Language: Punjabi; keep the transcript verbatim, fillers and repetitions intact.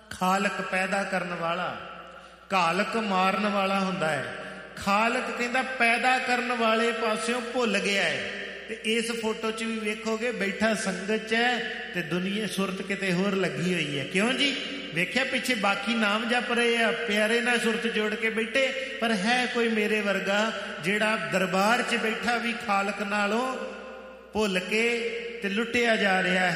ਖਾਲਕ ਪੈਦਾ ਕਰਨ ਵਾਲਾ, ਘਾਲਕ ਮਾਰਨ ਵਾਲਾ ਹੁੰਦਾ ਹੈ। ਖਾਲਕ ਕਹਿੰਦਾ ਪੈਦਾ ਕਰਨ ਵਾਲੇ ਪਾਸਿਓਂ ਭੁੱਲ ਗਿਆ ਹੈ। ਤੇ ਇਸ ਫੋਟੋ 'ਚ ਵੀ ਵੇਖੋਗੇ ਬੈਠਾ ਸੰਗਤ 'ਚ ਹੈ ਤੇ ਦੁਨੀਆ ਸੁਰਤ ਕਿਤੇ ਹੋਰ ਲੱਗੀ ਹੋਈ ਹੈ। ਕਿਉਂ ਜੀ? ਵੇਖਿਆ ਪਿੱਛੇ ਬਾਕੀ ਨਾਮ ਜਪ ਰਹੇ ਆ, ਪਿਆਰੇ ਨਾਲ ਸੁਰਤ ਜੋੜ ਕੇ ਬੈਠੇ, ਪਰ ਹੈ ਕੋਈ ਮੇਰੇ ਵਰਗਾ ਜਿਹੜਾ ਦਰਬਾਰ 'ਚ ਬੈਠਾ ਵੀ ਖਾਲਕ ਨਾਲੋਂ ਭੁੱਲ ਕੇ ਤੇ ਲੁੱਟਿਆ ਜਾ ਰਿਹਾ ਹੈ।